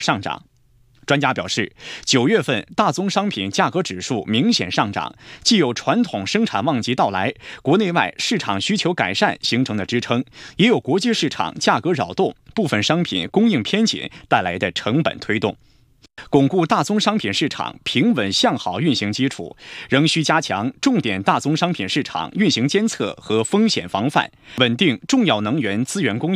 上涨。专家表示，9月份大宗商品价格指数明显上涨，既有传统生产旺季到来、国内外市场需求改善形成的支撑，也有国际市场价格扰动、部分商品供应偏紧带来的成本推动。巩固大宗商品市场平稳向好运行基础，仍需加强重点大宗商品市场运行监测和风险防范，稳定重要能源资源供应。